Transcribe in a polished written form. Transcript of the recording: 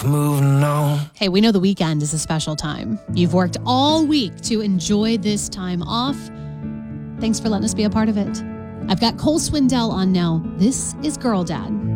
moving on. Hey, we know the weekend is a special time. You've worked all week to enjoy this time off. Thanks for letting us be a part of it. I've got Cole Swindell on now. This is Girl Dad.